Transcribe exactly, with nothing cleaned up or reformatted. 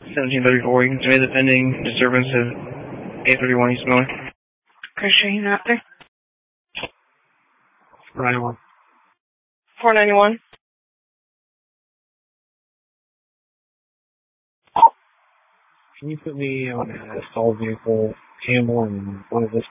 seventeen thirty-four, you can submit the pending disturbance of eight thirty-one East Miller. Okay, Shaheen out there. four ninety-one. four ninety-one. Can you put me on a stalled vehicle, Campbell, and one of this